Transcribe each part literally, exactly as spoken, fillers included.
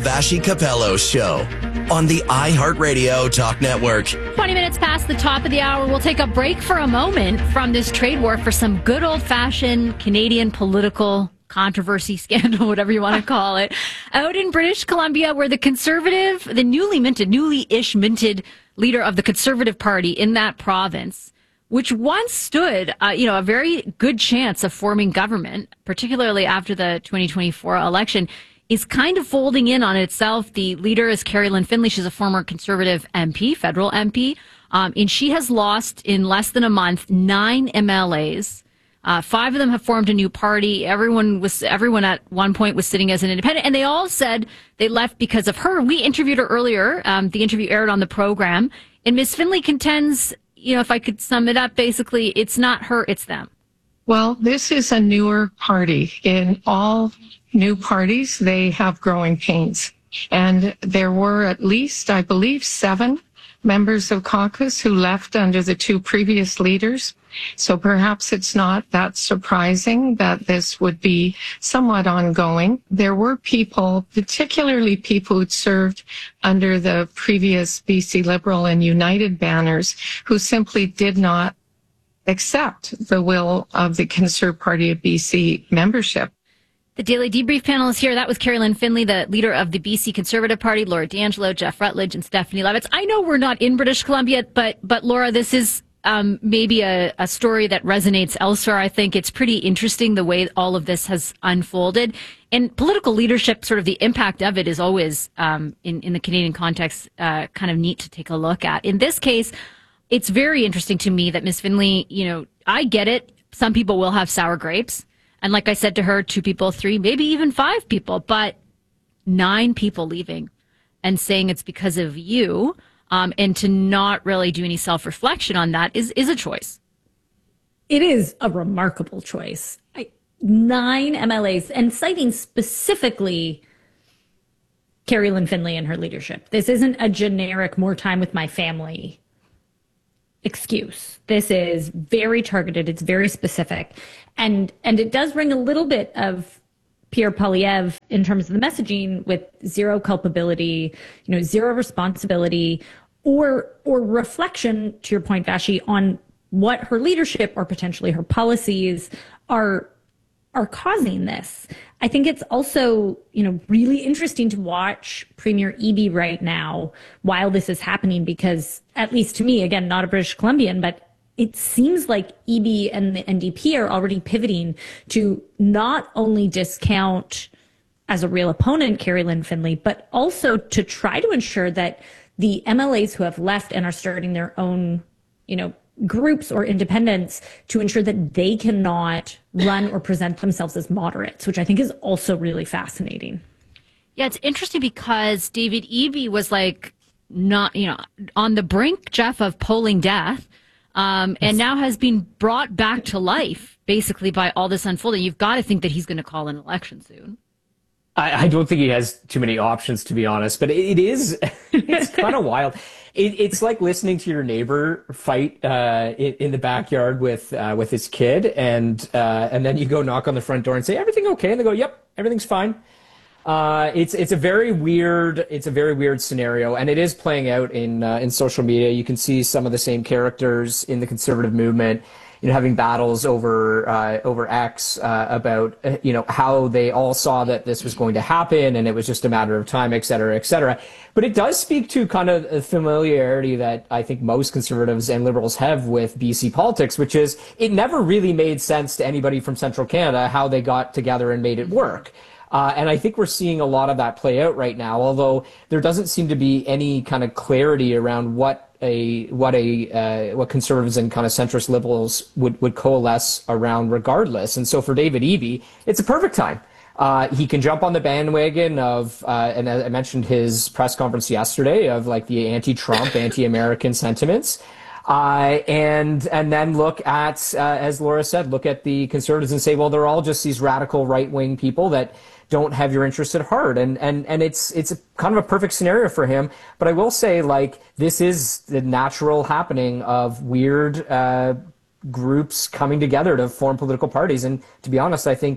Vassy Capello Show on the iHeartRadio Talk Network. twenty minutes past the top of the hour. We'll take a break for a moment from this trade war for some good old-fashioned Canadian political controversy, scandal, whatever you want to call it. Out in British Columbia, where the Conservative, the newly minted, newly-ish minted leader of the Conservative Party in that province, which once stood, uh, you know, a very good chance of forming government, particularly after the twenty twenty-four election, is kind of folding in on itself. The leader is Carrie Lynn Finlay. She's a former Conservative M P, federal M P, um, and she has lost in less than a month nine M L As. Uh, five of them have formed a new party. Everyone was, everyone at one point was sitting as an independent, and they all said they left because of her. We interviewed her earlier. Um, the interview aired on the program, and Miz Finlay contends, you know, if I could sum it up, basically, it's not her, it's them. Well, this is a newer party. In all new parties, they have growing pains. And there were at least, I believe, seven members of caucus who left under the two previous leaders. So perhaps it's not that surprising that this would be somewhat ongoing. There were people, particularly people who'd served under the previous B C Liberal and United banners, who simply did not accept the will of the Conservative Party of B C membership. The Daily Debrief panel is here. That was Carrie Lynn Finlay, the leader of the B C Conservative Party, Laura D'Angelo, Jeff Rutledge, and Stephanie Levitz. I know we're not in British Columbia, but but Laura, this is um, maybe a, a story that resonates elsewhere. I think it's pretty interesting the way all of this has unfolded. And political leadership, sort of the impact of it is always, um, in, in the Canadian context, uh, kind of neat to take a look at. In this case, it's very interesting to me that Miz Finlay, you know, I get it. Some people will have sour grapes. And like I said to her, two people, three, maybe even five people, but nine people leaving and saying it's because of you, um, and to not really do any self-reflection on that is, is a choice. It is a remarkable choice. I, nine M L As, and citing specifically Carrie Lynn Finlay and her leadership. This isn't a generic more time with my family excuse. This is very targeted. It's very specific. And and it does ring a little bit of Pierre Poilievre in terms of the messaging, with zero culpability, you know, zero responsibility, or or reflection, to your point, Vassy, on what her leadership or potentially her policies are are causing this. I think it's also, you know, really interesting to watch Premier Eby right now while this is happening, because, at least to me, again, not a British Columbian, but it seems like Eby and the N D P are already pivoting to not only discount as a real opponent Carrie Lynn Finlay, but also to try to ensure that the M L As who have left and are starting their own, you know, groups or independents, to ensure that they cannot run or present themselves as moderates, which I think is also really fascinating. Yeah, it's interesting because David Eby was like not, you know, on the brink, Jeff, of polling death, um, and now has been brought back to life basically by all this unfolding. You've got to think that he's going to call an election soon. I, I don't think he has too many options, to be honest, but it, it is, it's kind of wild. It, it's like listening to your neighbor fight uh, in, in the backyard with uh, with his kid, and uh, and then you go knock on the front door and say, "Everything okay?" And they go, "Yep, everything's fine." Uh, it's it's a very weird it's a very weird scenario, and it is playing out in uh, in social media. You can see some of the same characters in the conservative movement, you know, having battles over uh, over X uh, about uh, you know, how they all saw that this was going to happen, and it was just a matter of time, et cetera, et cetera. But it does speak to kind of a familiarity that I think most conservatives and liberals have with B C politics, which is it never really made sense to anybody from Central Canada how they got together and made it work. Uh, and I think we're seeing a lot of that play out right now, although there doesn't seem to be any kind of clarity around what a what a uh, what conservatives and kind of centrist liberals would, would coalesce around regardless. And so for David Eby, it's a perfect time. Uh, he can jump on the bandwagon of, uh, and I mentioned his press conference yesterday, of like the anti-Trump, anti-American sentiments. Uh, and and then look at, uh, as Laura said, look at the conservatives and say, well, they're all just these radical right-wing people that don't have your interests at heart. And, and, and it's, it's a, kind of a perfect scenario for him. But I will say, like, this is the natural happening of weird uh, groups coming together to form political parties. And to be honest, I think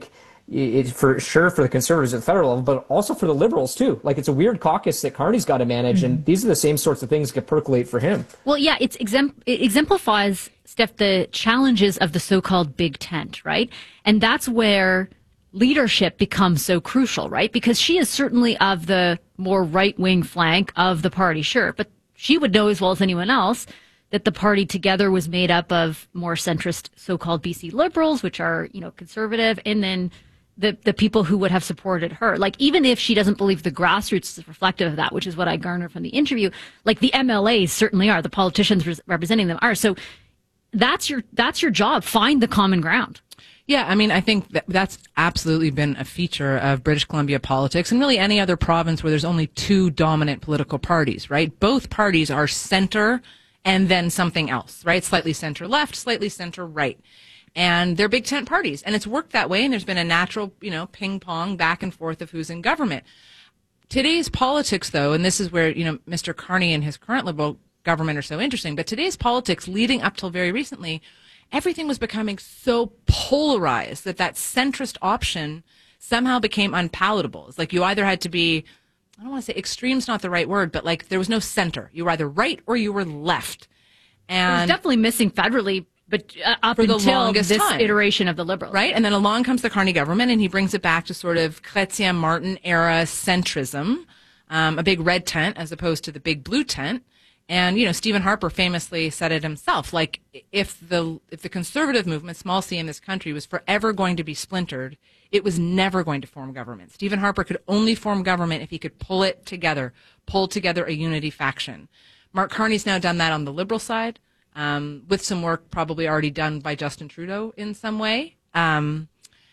it's for sure for the Conservatives at the federal level, but also for the Liberals too. Like, it's a weird caucus that Carney's got to manage, mm-hmm. and these are the same sorts of things that percolate for him. Well, yeah, it's exempl- it exemplifies, Steph, the challenges of the so-called Big Tent, right? And that's where leadership becomes so crucial, right? Because she is certainly of the more right-wing flank of the party, sure, but she would know as well as anyone else that the party together was made up of more centrist so-called B C Liberals, which are, you know, conservative, and then the the people who would have supported her. Like, even if she doesn't believe the grassroots is reflective of that, which is what I garnered from the interview, like the M L As certainly are, the politicians res- representing them are. So that's your that's your job. Find the common ground. Yeah, I mean, I think that that's absolutely been a feature of British Columbia politics and really any other province where there's only two dominant political parties, right? Both parties are center and then something else, right? Slightly center left, slightly center right. And they're big tent parties. And it's worked that way. And there's been a natural, you know, ping pong back and forth of who's in government. Today's politics, though, and this is where, you know, Mister Carney and his current Liberal government are so interesting, but today's politics leading up till very recently, everything was becoming so polarized that that centrist option somehow became unpalatable. It's like you either had to be, I don't want to say extreme's not the right word, but like there was no center. You were either right or you were left. And it was definitely missing federally, but uh, up for the until longest this time. iteration of the Liberals. Right? And then along comes the Carney government, and he brings it back to sort of Chrétien Martin era centrism, um, a big red tent as opposed to the big blue tent. And, you know, Stephen Harper famously said it himself, like, if the if the conservative movement, small c, in this country was forever going to be splintered, it was never going to form government. Stephen Harper could only form government if he could pull it together, pull together a unity faction. Mark Carney's now done that on the Liberal side, um, with some work probably already done by Justin Trudeau in some way. Um,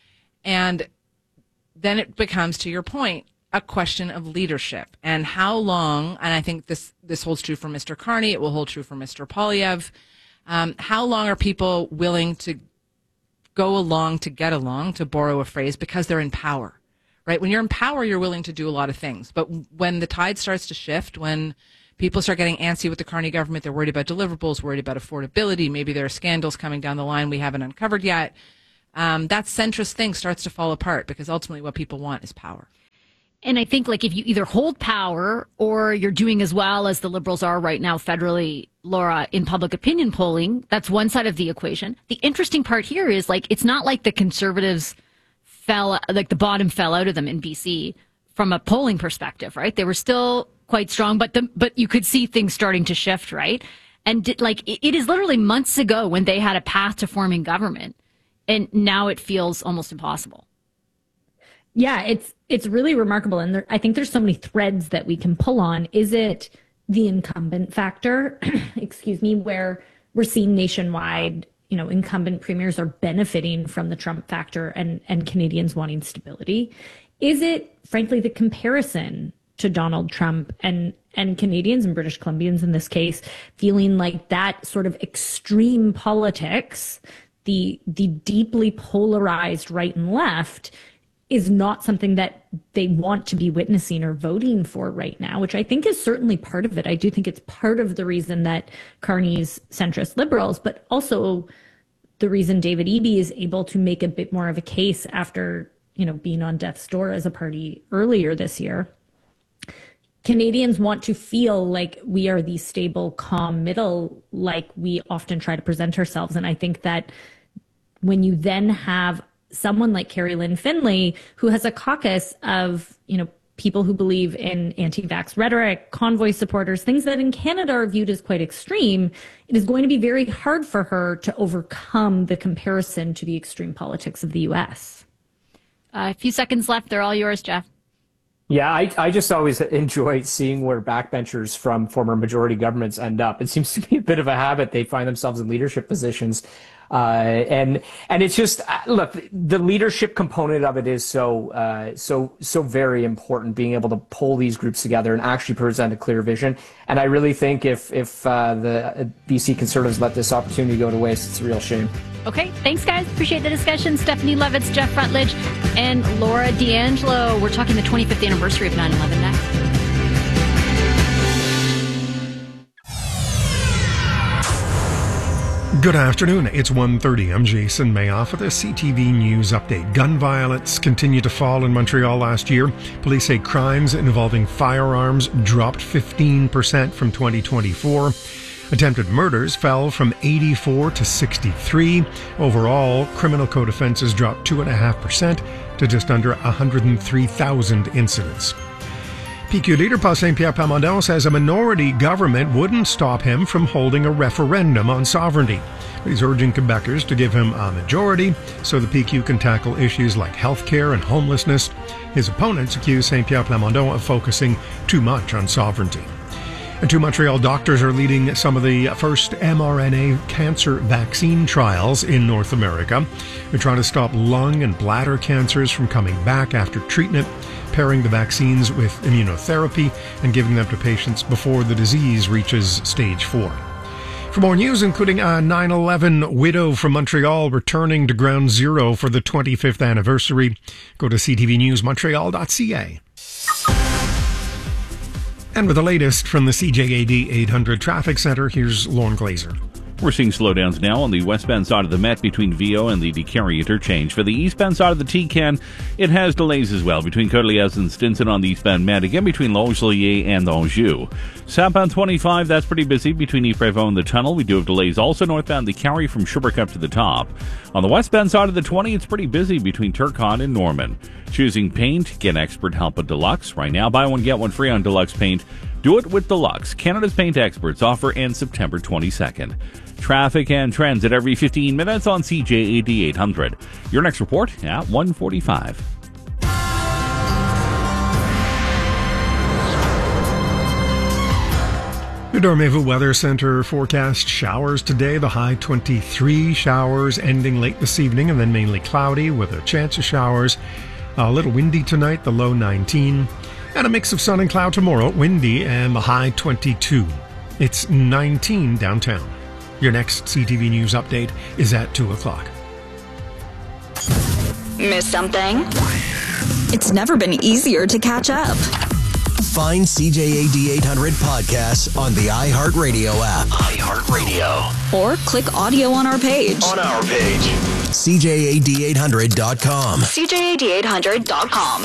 and then it becomes, to your point, a question of leadership and how long, and I think this, this holds true for Mister Carney, it will hold true for Mister Poilievre, um, how long are people willing to go along to get along, to borrow a phrase, because they're in power, right? When you're in power, you're willing to do a lot of things. But when the tide starts to shift, when people start getting antsy with the Carney government, they're worried about deliverables, worried about affordability, maybe there are scandals coming down the line we haven't uncovered yet, um, that centrist thing starts to fall apart because ultimately what people want is power. And I think, like, if you either hold power or you're doing as well as the Liberals are right now federally, Laura, in public opinion polling, that's one side of the equation. The interesting part here is, like, it's not like the Conservatives fell, like the bottom fell out of them in B C from a polling perspective, right? They were still quite strong, but the, but you could see things starting to shift, right? And did, like, it, it is literally months ago when they had a path to forming government, and now it feels almost impossible. Yeah, it's it's really remarkable. And there, I think there's so many threads that we can pull on. Is it the incumbent factor, excuse me, where we're seeing nationwide, you know, incumbent premiers are benefiting from the Trump factor and, and Canadians wanting stability? Is it, frankly, the comparison to Donald Trump and, and Canadians and British Columbians in this case, feeling like that sort of extreme politics, the the deeply polarized right and left, is not something that they want to be witnessing or voting for right now, which I think is certainly part of it. I do think it's part of the reason that Carney's centrist Liberals, but also the reason David Eby is able to make a bit more of a case after, you know, being on death's door as a party earlier this year. Canadians want to feel like we are the stable, calm middle, like we often try to present ourselves. And I think that when you then have someone like Carrie Lynn Finlay, who has a caucus of, you know, people who believe in anti-vax rhetoric, convoy supporters, things that in Canada are viewed as quite extreme, it is going to be very hard for her to overcome the comparison to the extreme politics of the U S. Uh, a few seconds left. They're all yours, Jeff. Yeah, I, I just always enjoy seeing where backbenchers from former majority governments end up. It seems to be a bit of a habit. They find themselves in leadership positions. Uh, and, and it's just, uh, look, the leadership component of it is so, uh, so, so very important, being able to pull these groups together and actually present a clear vision. And I really think if, if, uh, the B C Conservatives let this opportunity go to waste, it's a real shame. Okay. Thanks, guys. Appreciate the discussion. Stephanie Levitz, Jeff Rutledge, and Laura D'Angelo. We're talking the twenty-fifth anniversary of nine eleven next. Good afternoon. It's one thirty. I'm Jason Mayoff with a C T V News update. Gun violence continued to fall in Montreal last year. Police say crimes involving firearms dropped fifteen percent from twenty twenty-four. Attempted murders fell from eighty-four to sixty-three. Overall, criminal code offenses dropped two point five percent to just under one hundred three thousand incidents. P Q leader Paul Saint-Pierre Plamondon says a minority government wouldn't stop him from holding a referendum on sovereignty. He's urging Quebecers to give him a majority so the P Q can tackle issues like healthcare and homelessness. His opponents accuse Saint-Pierre Plamondon of focusing too much on sovereignty. And two Montreal doctors are leading some of the first mRNA cancer vaccine trials in North America. They're trying to stop lung and bladder cancers from coming back after treatment, pairing the vaccines with immunotherapy and giving them to patients before the disease reaches stage four. For more news, including a nine eleven widow from Montreal returning to Ground Zero for the twenty-fifth anniversary, go to c t v news montreal dot c a. And with the latest from the C J A D eight hundred Traffic Center, here's Lorne Glazer. We're seeing slowdowns now on the westbound side of the Met between Viau and the DeCarry interchange. For the eastbound side of the T-Can, it has delays as well between Côte-Liesse and Stinson on the eastbound Met, again between Longueuil and Anjou. Southbound twenty-five, that's pretty busy between Yves-Prévost and the tunnel. We do have delays also northbound DeCarry from Sherbrooke up to the top. On the westbound side of the twenty, it's pretty busy between Turcotte and Norman. Choosing paint, get expert help at Deluxe. Right now, buy one, get one free on Deluxe paint. Do it with Deluxe. Canada's paint experts offer ends September twenty-second. Traffic and transit every fifteen minutes on C J A D eight hundred. Your next report at one forty-five. The Dormez-vous Weather Center forecast showers today, the high twenty-three, showers ending late this evening and then mainly cloudy with a chance of showers. A little windy tonight, the low nineteen. And a mix of sun and cloud tomorrow, windy and the high twenty-two. It's nineteen downtown. Your next C T V News update is at two o'clock. Miss something? It's never been easier to catch up. Find C J A D eight hundred podcasts on the iHeartRadio app. iHeartRadio. Or click audio on our page. On our page. C J A D eight hundred dot com. C J A D eight hundred dot com.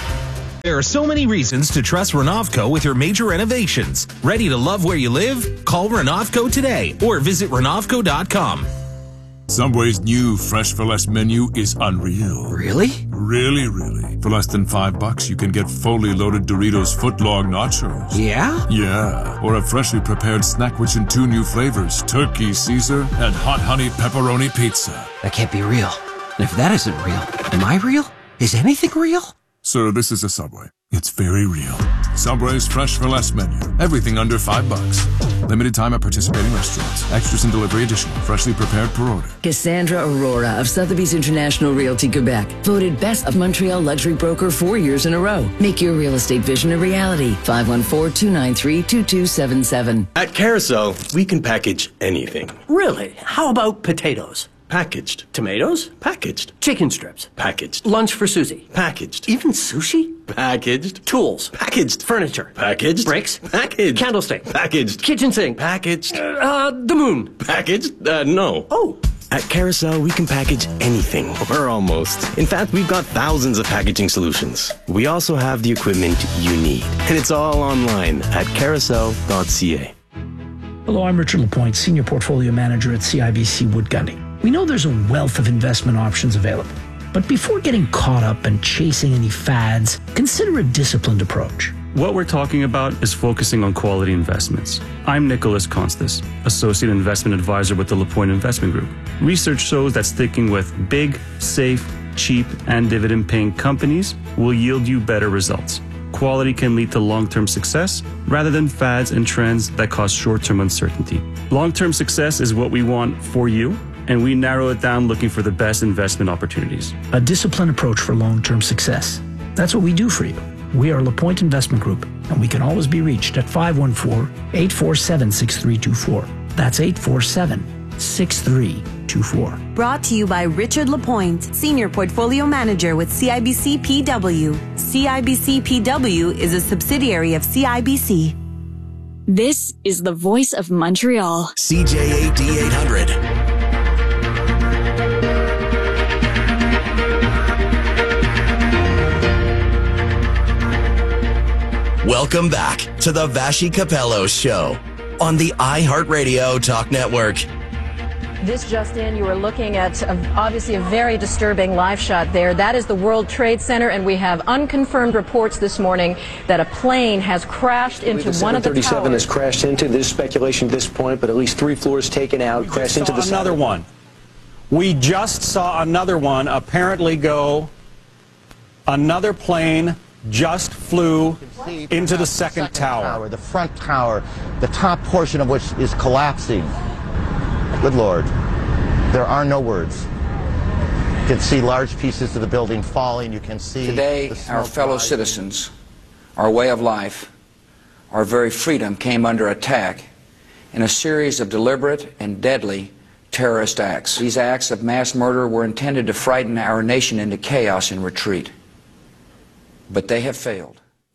There are so many reasons to trust Renovco with your major renovations. Ready to love where you live? Call Renovco today or visit renovco dot com. Subway's new Fresh for Less menu is unreal. Really? Really, really. For less than five bucks, you can get fully loaded Doritos footlong nachos. Yeah? Yeah. Or a freshly prepared snack which in two new flavors, Turkey Caesar and Hot Honey Pepperoni Pizza. That can't be real. And if that isn't real, am I real? Is anything real? Sir, this is a Subway. It's very real. Subway's Fresh for Less menu. Everything under five bucks. Limited time at participating restaurants. Extras and delivery additional. Freshly prepared per order. Cassandra Aurora of Sotheby's International Realty Quebec. Voted Best of Montreal Luxury Broker four years in a row. Make your real estate vision a reality. five one four, two nine three, two two seven seven. At Carousel, we can package anything. Really? How about potatoes? Packaged. Tomatoes? Packaged. Chicken strips? Packaged. Lunch for Susie? Packaged. Even sushi? Packaged. Tools? Packaged. Furniture? Packaged. Bricks? Packaged. Candlestick? Packaged. Kitchen sink? Packaged. Uh, uh, the moon? Packaged? Uh, no. Oh. At Carousel, we can package anything, or almost. In fact, we've got thousands of packaging solutions. We also have the equipment you need, and it's all online at carousel dot c a. Hello, I'm Richard Lapointe, Senior Portfolio Manager at C I B C Wood Gundy. We know there's a wealth of investment options available, but before getting caught up and chasing any fads, consider a disciplined approach. What we're talking about is focusing on quality investments. I'm Nicholas Constas, Associate Investment Advisor with the Lapointe Investment Group. Research shows that sticking with big, safe, cheap, and dividend-paying companies will yield you better results. Quality can lead to long-term success rather than fads and trends that cause short-term uncertainty. Long-term success is what we want for you, and we narrow it down looking for the best investment opportunities. A disciplined approach for long-term success. That's what we do for you. We are LaPointe Investment Group, and we can always be reached at five one four, eight four seven, six three two four. That's eight four seven, six three two four. Brought to you by Richard Lapointe, Senior Portfolio Manager with C I B C P W. C I B C P W is a subsidiary of C I B C. This is the voice of Montreal. C J A D eight hundred. Welcome back to the Vashi Capello Show on the iHeartRadio Talk Network. This just in, you are looking at a, obviously a very disturbing live shot there. That is the World Trade Center, and we have unconfirmed reports this morning that a plane has crashed into one of the towers. seven thirty-seven has crashed into. There's speculation at this point, but at least three floors taken out, crashed into the another one. We just saw another one apparently go. Another plane just flew into the second, second tower. tower. The front tower, the top portion of which is collapsing. Good Lord. There are no words. You can see large pieces of the building falling. You can see today our fellow rising. Citizens, our way of life, our very freedom came under attack in a series of deliberate and deadly terrorist acts. These acts of mass murder were intended to frighten our nation into chaos and retreat. But they have failed.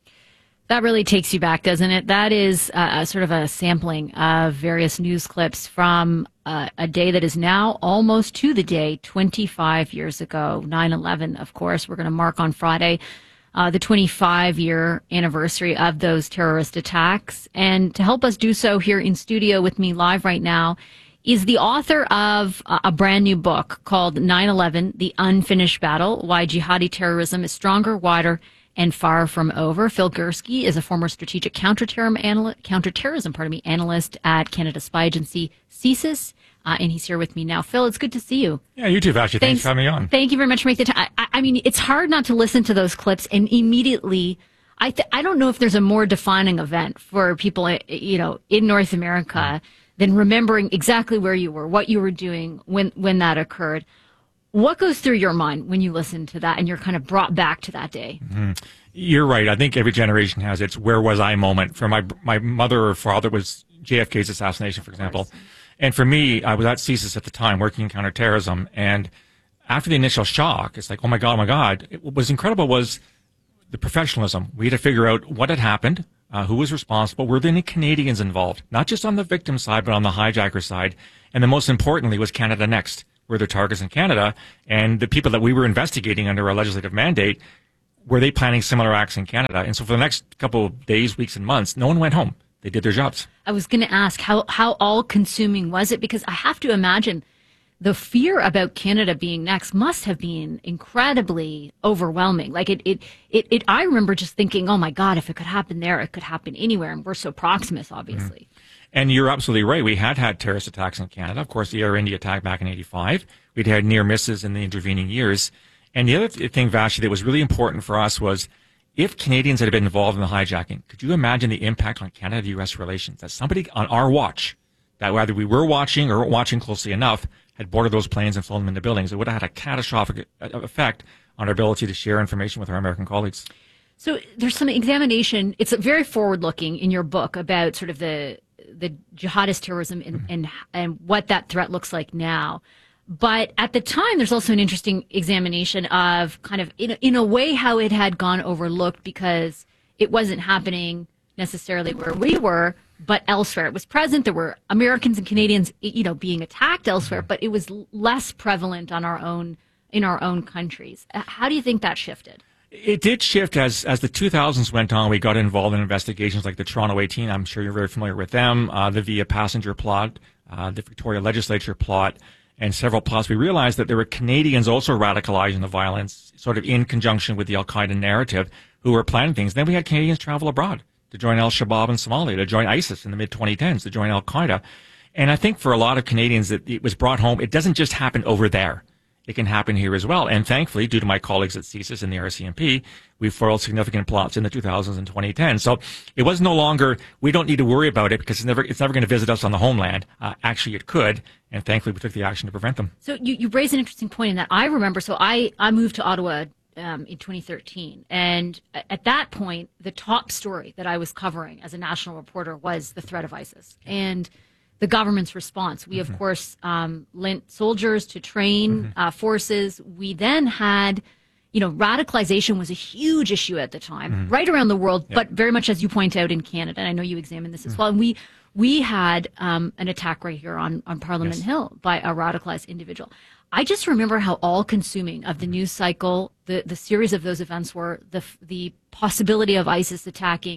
That really takes you back, doesn't it? That is uh, a sort of a sampling of various news clips from uh, a day that is now almost to the day, twenty-five years ago, nine eleven, of course. We're going to mark on Friday uh, the twenty-five-year anniversary of those terrorist attacks. And to help us do so here in studio with me live right now is the author of a brand new book called nine eleven, The Unfinished Battle, Why Jihadi Terrorism is Stronger, Wider, and Far From Over. Phil Gursky is a former strategic counterterrorism analyst, counterterrorism, pardon me, analyst at Canada Spy Agency, CSIS, uh, and he's here with me now. Phil, it's good to see you. Yeah, you too, Vashi. Thanks, Thanks for having me on. Thank you very much for making the time. I, I mean, it's hard not to listen to those clips and immediately, I th- I don't know if there's a more defining event for people, you know, in North America mm. than remembering exactly where you were, what you were doing when, when that occurred. What goes through your mind when you listen to that and you're kind of brought back to that day? Mm-hmm. You're right. I think every generation has its where was I moment. For my my mother or father was J F K's assassination, for example. And for me, I was at CSIS at the time working in counterterrorism. And after the initial shock, it's like, oh my God, oh my God. It, what was incredible was the professionalism. We had to figure out what had happened, uh, who was responsible, were there any Canadians involved, not just on the victim side, but on the hijacker side. And then most importantly was Canada Next. Were there targets in Canada? And the people that we were investigating under our legislative mandate, were they planning similar acts in Canada? And so for the next couple of days, weeks, and months, no one went home. They did their jobs. I was going to ask, how, how all-consuming was it? Because I have to imagine the fear about Canada being next must have been incredibly overwhelming. Like it, it, it, it I remember just thinking, oh my God, if it could happen there, it could happen anywhere. And we're so proximate, obviously. Mm-hmm. And you're absolutely right. We had had terrorist attacks in Canada. Of course, the Air India attack back in eighty-five. We'd had near misses in the intervening years. And the other thing, Vashi, that was really important for us was if Canadians had been involved in the hijacking, could you imagine the impact on Canada-U S relations? That somebody on our watch, that whether we were watching or weren't watching closely enough, had boarded those planes and flown them into buildings. It would have had a catastrophic effect on our ability to share information with our American colleagues. So there's some examination. It's very forward-looking in your book about sort of the the jihadist terrorism and, mm-hmm. and and what that threat looks like now. But at the time, there's also an interesting examination of kind of, in, in a way, how it had gone overlooked because it wasn't happening necessarily where we were, but elsewhere. It was present. There were Americans and Canadians, you know, being attacked elsewhere, but it was less prevalent on our own, in our own countries. How do you think that shifted? It did shift as as the two thousands went on. We got involved in investigations like the Toronto eighteen. I'm sure you're very familiar with them. Uh, the Via Passenger plot, uh, the Victoria Legislature plot, and several plots. We realized that there were Canadians also radicalizing the violence, sort of in conjunction with the Al-Qaeda narrative, who were planning things. Then we had Canadians travel abroad to join Al-Shabaab in Somalia, to join ISIS in the mid twenty tens, to join Al-Qaeda. And I think for a lot of Canadians that it was brought home, it doesn't just happen over there. It can happen here as well. And thankfully, due to my colleagues at CSIS and the R C M P, we foiled significant plots in the two thousands and twenty ten. So it was no longer, we don't need to worry about it because it's never, it's never going to visit us on the homeland. Uh, actually, it could. And thankfully, we took the action to prevent them. So you, you raise an interesting point in that. I remember, so I, I moved to Ottawa um, in twenty thirteen. And at that point, the top story that I was covering as a national reporter was the threat of ISIS. And the government's response. We, of mm-hmm. course, um, lent soldiers to train mm-hmm. uh, forces. We then had, you know, radicalization was a huge issue at the time, mm-hmm. right around the world, yep. but very much, as you point out, in Canada. And I know you examined this as mm-hmm. well. And we we had um, an attack right here on, on Parliament yes. Hill by a radicalized individual. I just remember how all-consuming of the news cycle, the, the series of those events were, the the possibility of ISIS attacking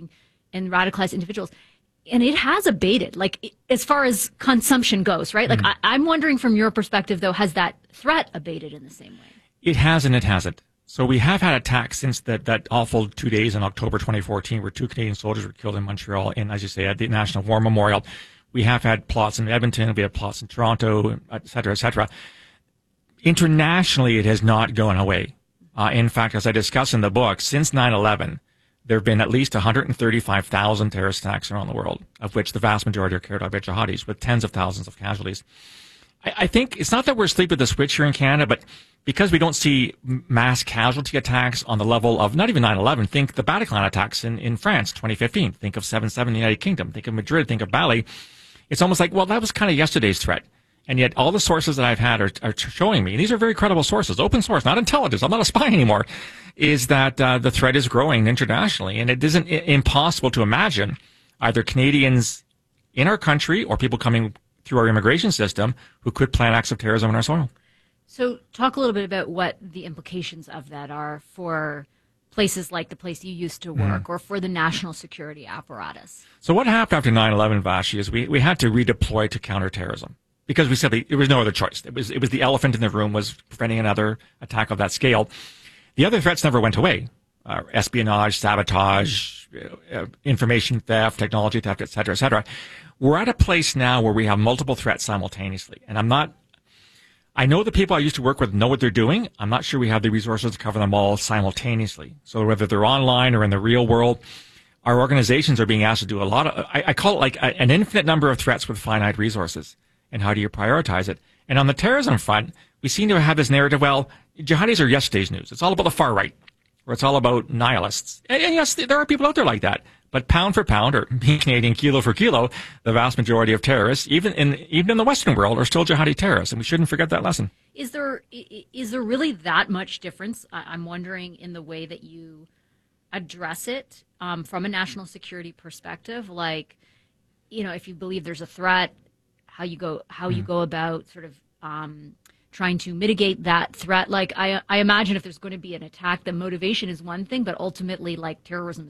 and radicalized individuals. And it has abated, like as far as consumption goes, right? Like mm. I, I'm wondering from your perspective, though, has that threat abated in the same way? It has and it hasn't. So we have had attacks since that, that awful two days in October twenty fourteen where two Canadian soldiers were killed in Montreal and, as you say, at the National War Memorial. We have had plots in Edmonton, we have plots in Toronto, et cetera, et cetera. Internationally, it has not gone away. Uh, in fact, as I discuss in the book, since nine eleven, there have been at least one hundred thirty-five thousand terrorist attacks around the world, of which the vast majority are carried out by jihadis, with tens of thousands of casualties. I, I think it's not that we're asleep at the switch here in Canada, but because we don't see mass casualty attacks on the level of not even nine eleven, think the Bataclan attacks in, in France, twenty fifteen. Think of seven seven in the United Kingdom. Think of Madrid. Think of Bali. It's almost like, well, that was kind of yesterday's threat. And yet all the sources that I've had are, are showing me, and these are very credible sources, open source, not intelligence, I'm not a spy anymore, is that uh, the threat is growing internationally. And it isn't I- impossible to imagine either Canadians in our country or people coming through our immigration system who could plan acts of terrorism on our soil. So talk a little bit about what the implications of that are for places like the place you used to work mm. or for the national security apparatus. So what happened after nine eleven, Vashi, is we, we had to redeploy to counterterrorism because we simply, there was no other choice. It was, it was the elephant in the room was preventing another attack of that scale. The other threats never went away. Uh, espionage, sabotage, uh, information theft, technology theft, et cetera, et cetera. We're at a place now where we have multiple threats simultaneously. And I'm not, I know the people I used to work with know what they're doing. I'm not sure we have the resources to cover them all simultaneously. So whether they're online or in the real world, our organizations are being asked to do a lot of, I, I call it like a, an infinite number of threats with finite resources. And how do you prioritize it? And on the terrorism front, we seem to have this narrative, well, jihadis are yesterday's news. It's all about the far right, or it's all about nihilists. And, and yes, there are people out there like that. But pound for pound, or being Canadian kilo for kilo, the vast majority of terrorists, even in even in the Western world, are still jihadi terrorists, and we shouldn't forget that lesson. Is there is there really that much difference? I'm wondering in the way that you address it um, from a national security perspective. Like, you know, if you believe there's a threat, how you go how mm. you go about sort of um, trying to mitigate that threat. Like, I I imagine if there's going to be an attack, the motivation is one thing, but ultimately, like, terrorism